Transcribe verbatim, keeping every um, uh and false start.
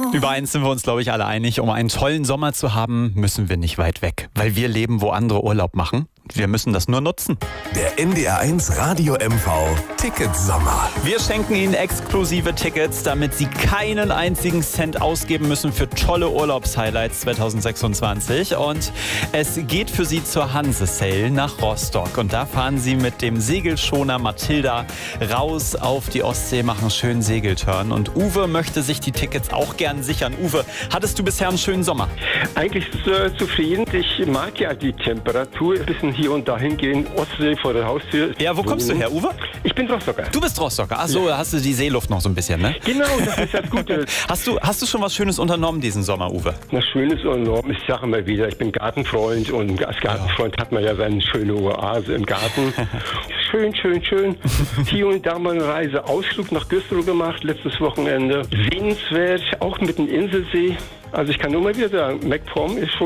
Über eins sind wir uns, glaube ich, alle einig. Um einen tollen Sommer zu haben, müssen wir nicht weit weg. Weil wir leben, wo andere Urlaub machen. Wir müssen das nur nutzen. Der N D R eins Radio M V Ticketsommer. Wir schenken Ihnen exklusive Tickets, damit Sie keinen einzigen Cent ausgeben müssen für tolle Urlaubshighlights zwanzig sechsundzwanzig. Und es geht für Sie zur Hanse-Sail nach Rostock. Und da fahren Sie mit dem Segelschoner Matilda raus auf die Ostsee, machen einen schönen Segelturn. Und Uwe möchte sich die Tickets auch gern sichern. Uwe, hattest du bisher einen schönen Sommer? Eigentlich äh, zufrieden. Ich mag ja die Temperatur. Ein bisschen hier und dahin gehen. Ostsee vor der Haustür. Ja, wo kommst du her, Uwe? Ich bin Rostocker. Du bist Rostocker. Achso, Ja. hast du die Seeluft noch so ein bisschen, ne? Genau, das ist das Gute. Hast du, hast du schon was Schönes unternommen diesen Sommer, Uwe? Was Schönes und enorm. Ich sage immer wieder, ich bin Gartenfreund und als Gartenfreund hat man ja seine schöne Oase im Garten. Schön, schön, schön. Hier und da mal eine Reise, Ausflug nach Güstrow gemacht, letztes Wochenende. Sehenswert, auch mit dem Inselssee. Also ich kann nur mal wieder sagen, MacPom ist schon